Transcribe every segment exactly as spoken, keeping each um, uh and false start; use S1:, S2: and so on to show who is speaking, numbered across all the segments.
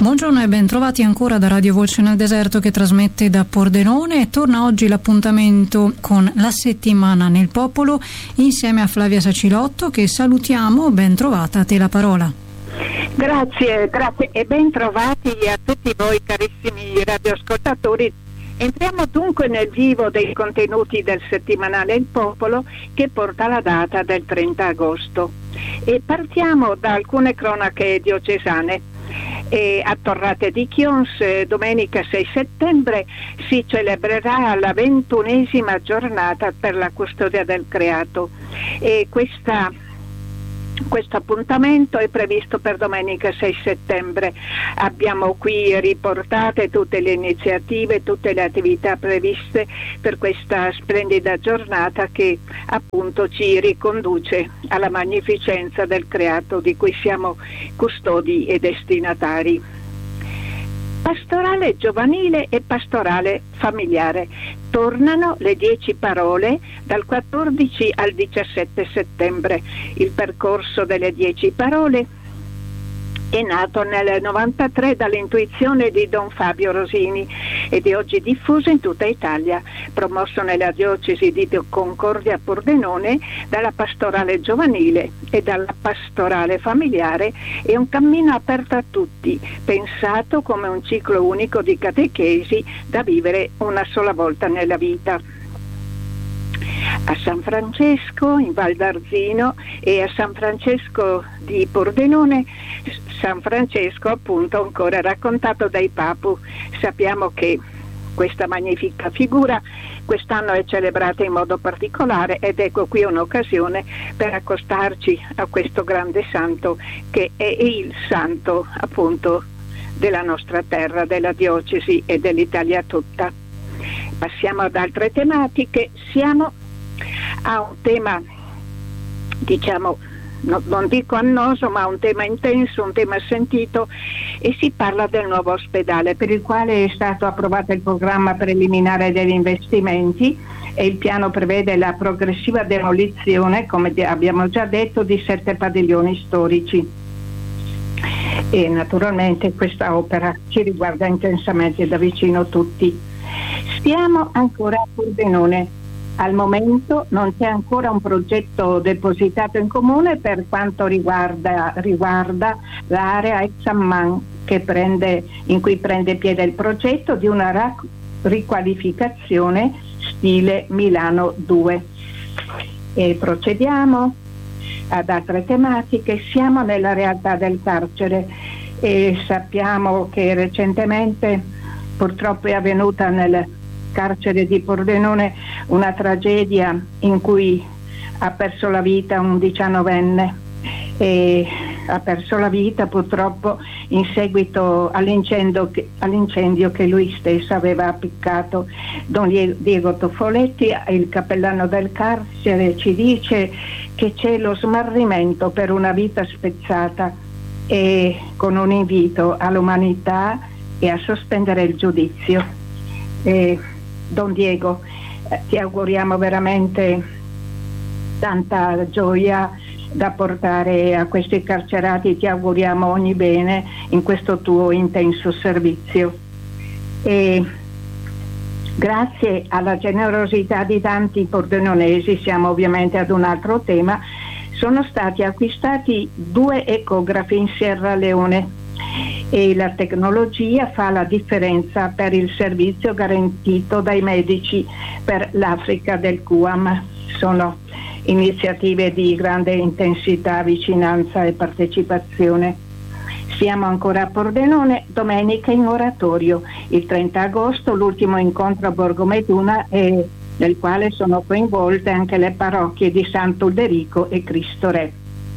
S1: Buongiorno e ben trovati ancora da Radio Voce nel Deserto, che trasmette da Pordenone. Torna oggi l'appuntamento con la settimana nel popolo insieme a Flavia Sacilotto, che salutiamo. Ben trovata, a te la parola.
S2: Grazie, grazie e ben trovati a tutti voi carissimi radioascoltatori. Entriamo dunque nel vivo dei contenuti del settimanale Il Popolo, che porta la data del trenta agosto, e partiamo da alcune cronache diocesane. E a Torrate di Chions domenica sei settembre si celebrerà la ventunesima giornata per la custodia del creato, e questa Questo appuntamento è previsto per domenica sei settembre. Abbiamo qui riportate tutte le iniziative, tutte le attività previste per questa splendida giornata, che appunto ci riconduce alla magnificenza del creato di cui siamo custodi e destinatari. Pastorale giovanile e pastorale familiare. Tornano le dieci parole dal quattordici al diciassette settembre. Il percorso delle dieci parole è nato nel novantatré dall'intuizione di Don Fabio Rosini ed è oggi diffuso in tutta Italia, promosso nella diocesi di Concordia Pordenone dalla pastorale giovanile e dalla pastorale familiare. È un cammino aperto a tutti, pensato come un ciclo unico di catechesi da vivere una sola volta nella vita. A San Francesco in Val d'Arzino e a San Francesco di Pordenone, San Francesco appunto ancora raccontato dai Papu. Sappiamo che questa magnifica figura quest'anno è celebrata in modo particolare, ed ecco qui un'occasione per accostarci a questo grande santo, che è il santo appunto della nostra terra, della diocesi e dell'Italia tutta. Passiamo ad altre tematiche. Siamo a un tema, diciamo, no, non dico annoso, ma un tema intenso, un tema sentito, e si parla del nuovo ospedale, per il quale è stato approvato il programma preliminare degli investimenti, e il piano prevede la progressiva demolizione, come abbiamo già detto, di sette padiglioni storici. E naturalmente questa opera ci riguarda intensamente da vicino tutti. Stiamo ancora a Pordenone. Al momento non c'è ancora un progetto depositato in comune per quanto riguarda, riguarda l'area ex Amman, che prende, in cui prende piede il progetto di una rac- riqualificazione stile Milano due. E procediamo ad altre tematiche. Siamo nella realtà del carcere e sappiamo che recentemente purtroppo è avvenuta nel carcere di Pordenone una tragedia in cui ha perso la vita un diciannovenne, e ha perso la vita purtroppo in seguito all'incendio che, all'incendio che lui stesso aveva appiccato. Don Diego Toffoletti, il cappellano del carcere, ci dice che c'è lo smarrimento per una vita spezzata, e con un invito all'umanità e a sospendere il giudizio. E Don Diego, eh, ti auguriamo veramente tanta gioia da portare a questi carcerati, ti auguriamo ogni bene in questo tuo intenso servizio. E grazie alla generosità di tanti pordenonesi, siamo ovviamente ad un altro tema, sono stati acquistati due ecografi in Sierra Leone, e la tecnologia fa la differenza per il servizio garantito dai medici per l'Africa del Q A M. Sono iniziative di grande intensità, vicinanza e partecipazione. Siamo ancora a Pordenone, domenica in oratorio, il trenta agosto, l'ultimo incontro a Borgo Meduna, e nel quale sono coinvolte anche le parrocchie di Sant'Ulderico e Cristo Re.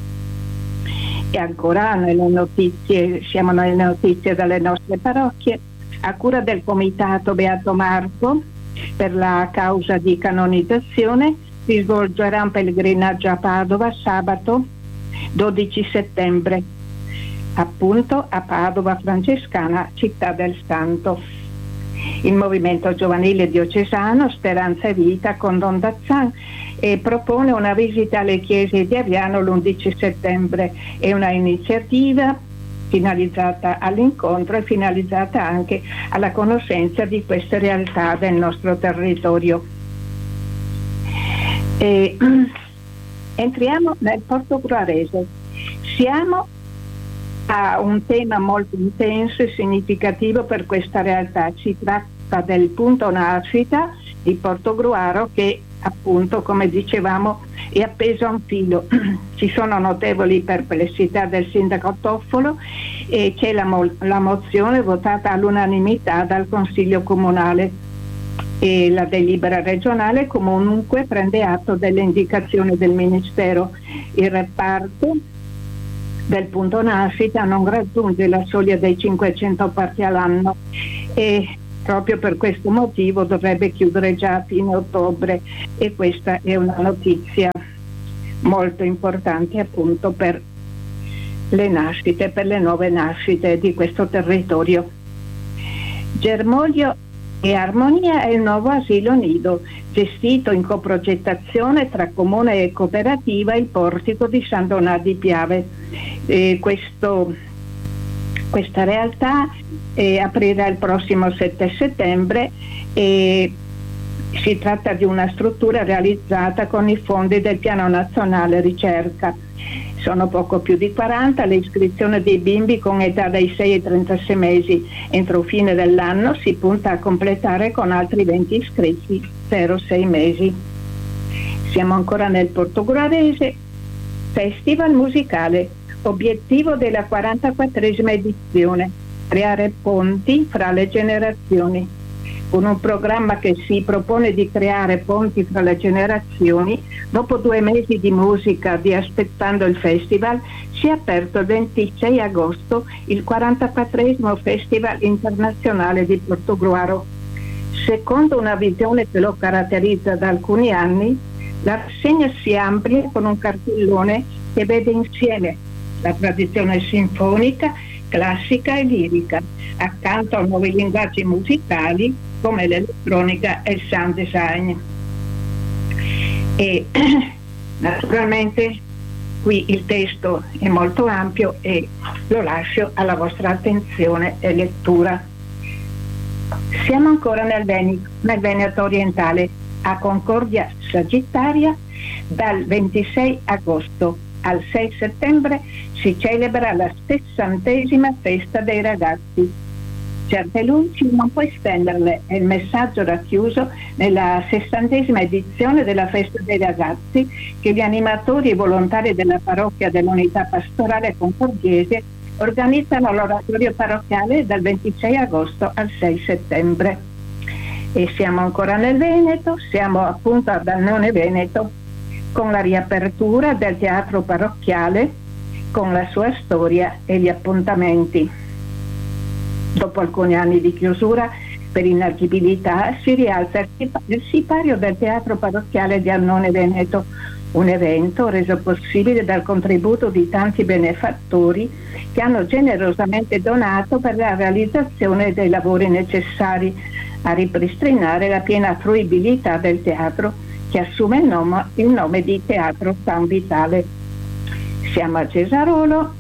S2: E ancora nelle notizie, siamo nelle notizie dalle nostre parrocchie. A cura del Comitato Beato Marco per la causa di canonizzazione si svolgerà un pellegrinaggio a Padova sabato dodici settembre, appunto a Padova Francescana, città del Santo. Il movimento giovanile diocesano Speranza e Vita con Don Dazzan e propone una visita alle chiese di Aviano l'undici settembre. È una iniziativa finalizzata all'incontro e finalizzata anche alla conoscenza di queste realtà del nostro territorio. E, entriamo nel portogruarese. Siamo a un tema molto intenso e significativo per questa realtà. Si tratta del punto nascita di Portogruaro che, appunto, come dicevamo, è appeso a un filo. Ci sono notevoli perplessità del sindaco Toffolo e c'è la, mo- la mozione votata all'unanimità dal Consiglio Comunale, e la delibera regionale comunque prende atto delle indicazioni del Ministero. Il reparto del punto nascita non raggiunge la soglia dei cinquecento parti all'anno e proprio per questo motivo dovrebbe chiudere già a fine ottobre, e questa è una notizia molto importante appunto per le nascite, per le nuove nascite di questo territorio. Germoglio e Armonia è il nuovo asilo nido, gestito in coprogettazione tra Comune e Cooperativa Il Portico di San Donà di Piave. E questo, questa realtà eh, aprirà il prossimo sette settembre e si tratta di una struttura realizzata con i fondi del Piano Nazionale Ricerca. Sono poco più di quaranta le iscrizioni dei bimbi con età dai sei ai trentasei mesi. Entro fine dell'anno si punta a completare con altri venti iscritti zero sei mesi. Siamo ancora nel portogruarese. Festival musicale, obiettivo della quarantaquattresima edizione, creare ponti fra le generazioni. Con un programma che si propone di creare ponti fra le generazioni, dopo due mesi di musica di Aspettando il Festival, si è aperto il ventisei agosto il quarantaquattresimo Festival internazionale di Portogruaro. Secondo una visione che lo caratterizza da alcuni anni, la rassegna si amplia con un cartellone che vede insieme la tradizione sinfonica, classica e lirica, accanto a nuovi linguaggi musicali come l'elettronica e il sound design. E naturalmente qui il testo è molto ampio e lo lascio alla vostra attenzione e lettura. Siamo ancora nel Veneto, nel Veneto orientale, a Concordia Sagittaria. Dal ventisei agosto al sei settembre si celebra la sessantesima festa dei ragazzi. Certe luci non puoi spenderle, è il messaggio racchiuso nella sessantesima edizione della Festa dei Ragazzi che gli animatori e volontari della parrocchia dell'Unità Pastorale Concordiese organizzano all'oratorio parrocchiale dal ventisei agosto al sei settembre. E siamo ancora nel Veneto, siamo appunto ad Annone Veneto, con la riapertura del teatro parrocchiale, con la sua storia e gli appuntamenti. Dopo alcuni anni di chiusura per inagibilità si rialza il sipario del teatro parrocchiale di Annone Veneto, un evento reso possibile dal contributo di tanti benefattori che hanno generosamente donato per la realizzazione dei lavori necessari a ripristinare la piena fruibilità del teatro, che assume il nome, il nome di Teatro San Vitale. Siamo a Cesarolo,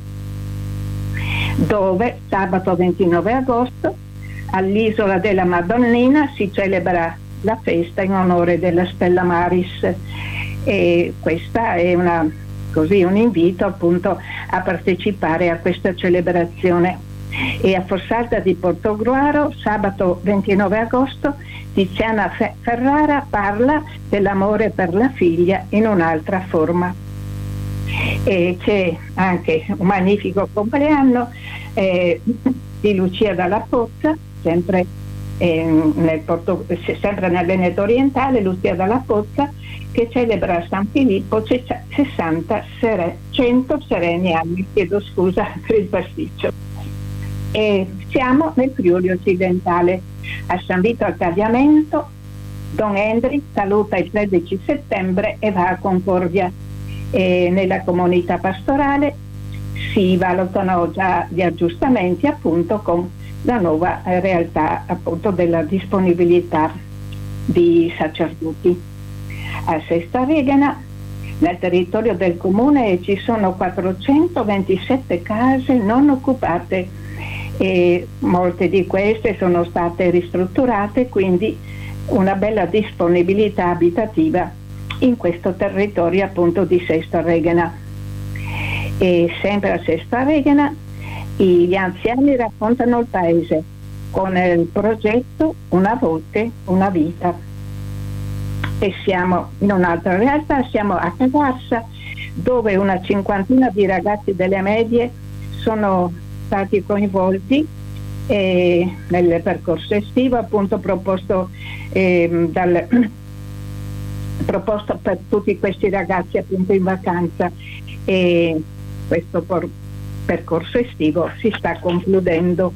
S2: dove sabato ventinove agosto all'Isola della Madonnina si celebra la festa in onore della Stella Maris, e questa è una, così, un invito appunto a partecipare a questa celebrazione. E a Fossalta di Portogruaro sabato ventinove agosto Tiziana Ferrara parla dell'amore per la figlia in un'altra forma. E c'è anche un magnifico compleanno eh, di Lucia Dalla Pozza, sempre, eh, nel Porto, sempre nel Veneto orientale. Lucia Dalla Pozza che celebra San Filippo sessanta sere, cento sereni anni, chiedo scusa per il pasticcio. E siamo nel Friuli occidentale, a San Vito al Tagliamento. Don Hendrik saluta il tredici settembre e va a Concordia. E nella comunità pastorale si valutano già gli aggiustamenti appunto con la nuova realtà appunto della disponibilità di sacerdoti. A Sesta Regana Nel territorio del comune ci sono quattrocentoventisette case non occupate e molte di queste sono state ristrutturate, quindi una bella disponibilità abitativa in questo territorio appunto di Sesto Reghena. E sempre a Sesto Reghena gli anziani raccontano il paese con il progetto Una voce, una vita. E siamo in un'altra realtà, siamo a Cavarsa, dove una cinquantina di ragazzi delle medie sono stati coinvolti eh, nel percorso estivo appunto proposto, eh, dal, proposto per tutti questi ragazzi appunto in vacanza, e questo por- percorso estivo si sta concludendo.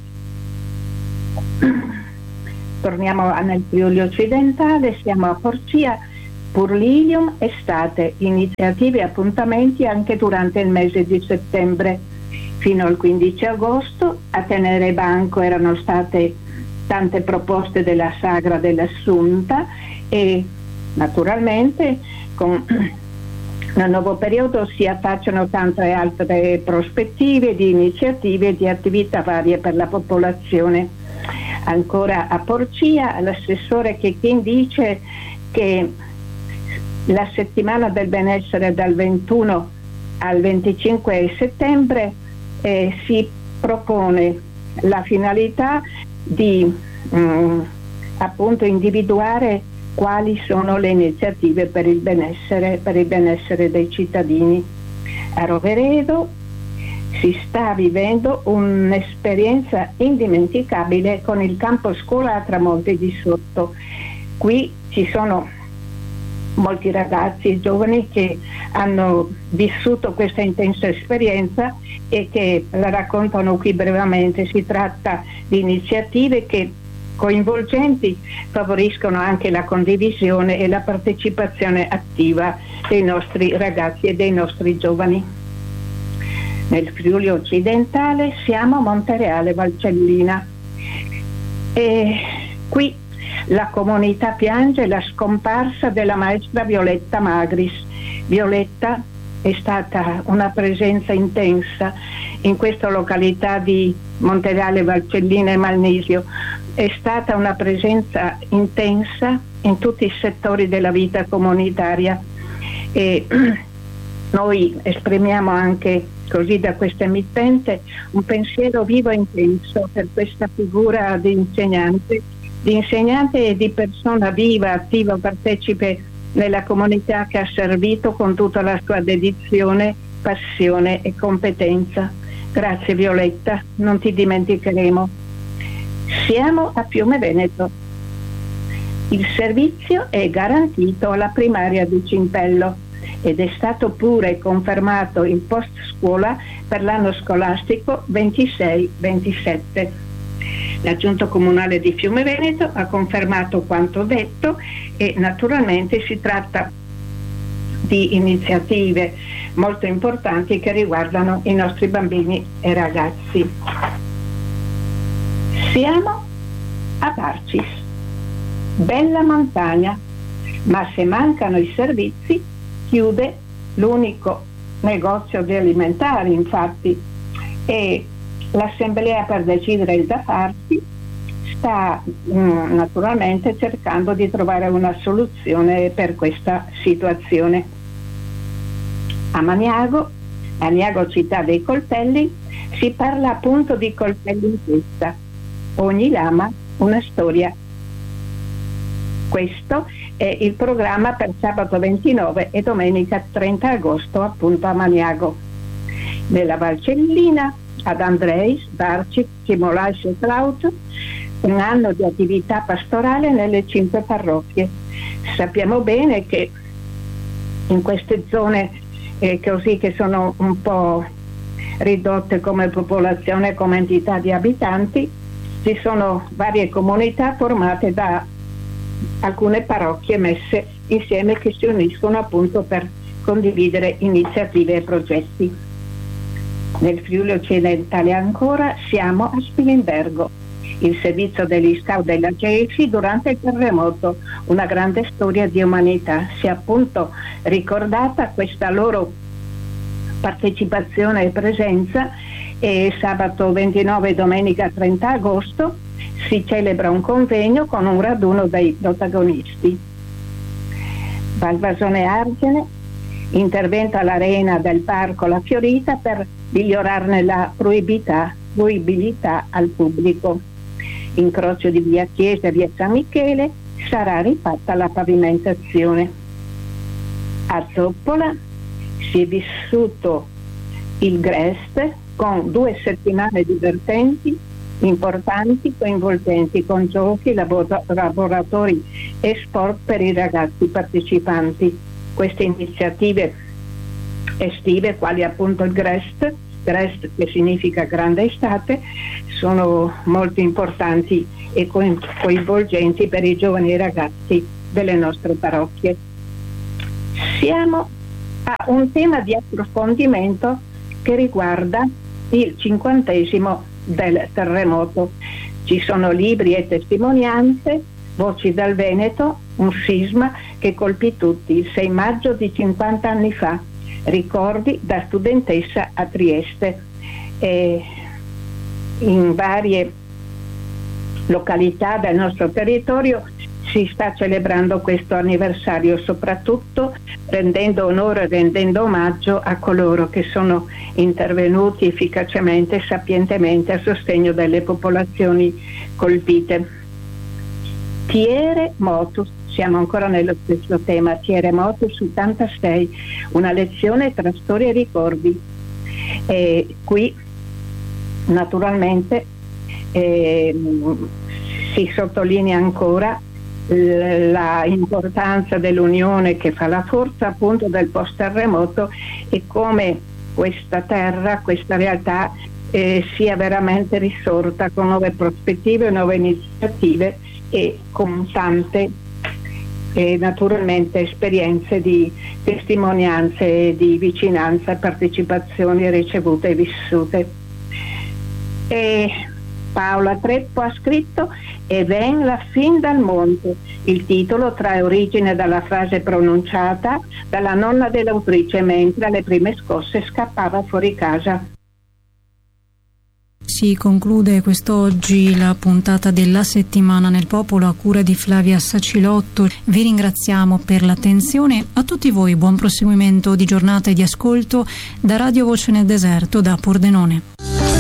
S2: Torniamo nel Friuli occidentale, siamo a Porcia, Purlinium estate, iniziative e appuntamenti anche durante il mese di settembre. Fino al quindici agosto a tenere banco erano state tante proposte della Sagra dell'Assunta e naturalmente con nel nuovo periodo si affacciano tante altre prospettive di iniziative e di attività varie per la popolazione. Ancora a Porcia, l'assessore Chechin dice che la settimana del benessere dal ventuno al venticinque settembre eh, si propone la finalità di mh, appunto individuare quali sono le iniziative per il benessere, per il benessere dei cittadini. A Roveredo si sta vivendo un'esperienza indimenticabile con il campo scuola a Tramonte di Sotto. Qui ci sono molti ragazzi giovani che hanno vissuto questa intensa esperienza e che la raccontano qui brevemente. Si tratta di iniziative che coinvolgenti favoriscono anche la condivisione e la partecipazione attiva dei nostri ragazzi e dei nostri giovani. Nel Friuli occidentale siamo a Montereale Valcellina e qui la comunità piange la scomparsa della maestra Violetta Magris. Violetta è stata una presenza intensa in questa località di Montereale Valcellina e Malnisio, è stata una presenza intensa in tutti i settori della vita comunitaria e noi esprimiamo anche così da questa emittente un pensiero vivo e intenso per questa figura di insegnante, di insegnante e di persona viva, attiva, partecipe nella comunità che ha servito con tutta la sua dedizione, passione e competenza. Grazie Violetta, non ti dimenticheremo. Siamo a Fiume Veneto. Il servizio è garantito alla primaria di Cimpello ed è stato pure confermato in post scuola per l'anno scolastico ventisei ventisette. La Giunta Comunale di Fiume Veneto ha confermato quanto detto e naturalmente si tratta di iniziative molto importanti che riguardano i nostri bambini e ragazzi. Siamo a Barcis, bella montagna, ma se mancano i servizi chiude l'unico negozio di alimentari, infatti, e l'assemblea per decidere il da farsi sta mh, naturalmente cercando di trovare una soluzione per questa situazione. A Maniago, Maniago città dei coltelli, si parla appunto di coltelli in testa. Ogni lama una storia. Questo è il programma per sabato ventinove e domenica trenta agosto appunto a Maniago. Nella Valcellina, ad Andreis, Barci, Cimolais e Traut, un anno di attività pastorale nelle cinque parrocchie. Sappiamo bene che in queste zone eh, così che sono un po' ridotte come popolazione, come entità di abitanti, ci sono varie comunità formate da alcune parrocchie messe insieme che si uniscono appunto per condividere iniziative e progetti. Nel Friuli occidentale ancora siamo a Spilimbergo. il servizio degli scout della Gelsi durante il terremoto, una grande storia di umanità. Si è appunto ricordata questa loro partecipazione e presenza, e sabato ventinove e domenica trenta agosto si celebra un convegno con un raduno dei protagonisti. Valvasone Argine, intervento all'arena del Parco La Fiorita per migliorarne la fruibilità, fruibilità al pubblico. Incrocio di via Chiesa e via San Michele, sarà rifatta la pavimentazione. A Zoppola si è vissuto il Grest con due settimane divertenti, importanti, coinvolgenti, con giochi, labor- laboratori e sport per i ragazzi partecipanti. Queste iniziative estive, quali appunto il Grest, Grest che significa grande estate, sono molto importanti e coinvolgenti per i giovani ragazzi delle nostre parrocchie. Siamo a un tema di approfondimento che riguarda il cinquantesimo del terremoto. Ci sono libri e testimonianze, Voci dal Veneto, un sisma che colpì tutti il sei maggio di cinquanta anni fa, ricordi da studentessa a Trieste. E in varie località del nostro territorio si sta celebrando questo anniversario, soprattutto rendendo onore e rendendo omaggio a coloro che sono intervenuti efficacemente e sapientemente a sostegno delle popolazioni colpite. Tiere Motus, siamo ancora nello stesso tema, Tiere Motus ottantasei, una lezione tra storia e ricordi. E qui naturalmente eh, si sottolinea ancora la importanza dell'unione che fa la forza appunto del post terremoto, e come questa terra, questa realtà eh, sia veramente risorta con nuove prospettive, nuove iniziative e con tante eh, naturalmente esperienze di testimonianze, di vicinanza, partecipazioni ricevute e vissute. E Paola Treppo ha scritto "E ven la fin dal monte". Il titolo trae origine dalla frase pronunciata dalla nonna dell'autrice mentre alle prime scosse scappava fuori casa.
S1: Si conclude quest'oggi la puntata della settimana nel popolo a cura di Flavia Sacilotto. Vi ringraziamo per l'attenzione. A tutti voi buon proseguimento di giornata e di ascolto da Radio Voce nel Deserto, da Pordenone.